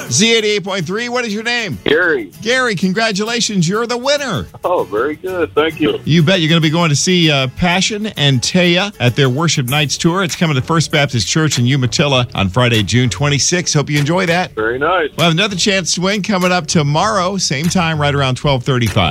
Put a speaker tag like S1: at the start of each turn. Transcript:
S1: Z88.3, what is your name?
S2: Gary.
S1: Gary, congratulations. You're the winner.
S2: Oh, very good. Thank you.
S1: You bet you're going to be going to see Passion and Taya at their Worship Nights tour. It's coming to First Baptist Church in Umatilla on Friday, June 26th. Hope you enjoy that.
S2: Very nice.
S1: We'll have another chance to win coming up tomorrow, same time, right around 12:35.